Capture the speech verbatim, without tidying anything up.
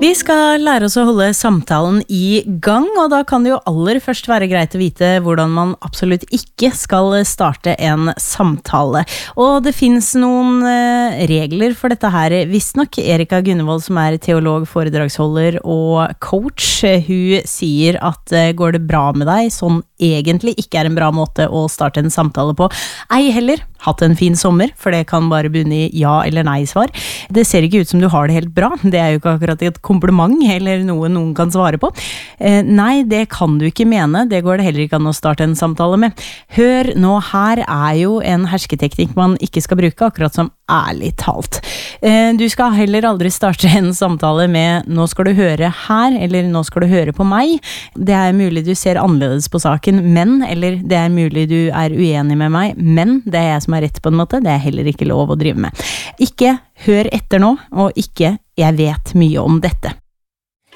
Vi skal lære oss å holde samtalen i gang, og da kan det jo aller først være greit å vite hvordan man absolutt ikke skal starte en samtale. Og det finnes noen eh, regler for dette her, visstnok. Erika Gunnevold, som er teolog, foredragsholder og coach, hun sier at eh, går det bra med deg, sånn egentlig ikke er en bra måte å starte en samtale på. Ei heller hatt en fin sommer, for det kan bare bunne i ja eller nei svar. Det ser ikke ut som du har det helt bra, det er jo ikke akkurat et kompliment eller noe noen kan svare på. Eh, nei, det kan du ikke mene, det går det heller ikke an å starte en samtale med. Hør, nå her er jo en hersketeknikk man ikke skal bruke, akkurat som ærlig talt. Eh, du skal heller aldri starte en samtale med nå skal du høre her, eller nå skal du høre på meg. Det er mulig du ser annerledes på saken, men, eller det er mulig du er uenig med meg, men det er jeg som er rett på en måte, det er heller ikke lov å drive med. Ikke hør etter nå, og ikke jeg vet mye om dette.